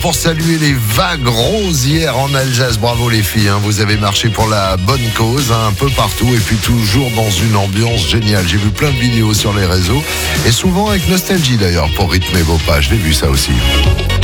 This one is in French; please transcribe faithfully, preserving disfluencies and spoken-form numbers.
Pour saluer les vagues roses hier en Alsace, bravo les filles, hein, vous avez marché pour la bonne cause, hein, un peu partout et puis toujours dans une ambiance géniale. J'ai vu plein de vidéos sur les réseaux et souvent avec nostalgie d'ailleurs pour rythmer vos pas, j'ai vu ça aussi.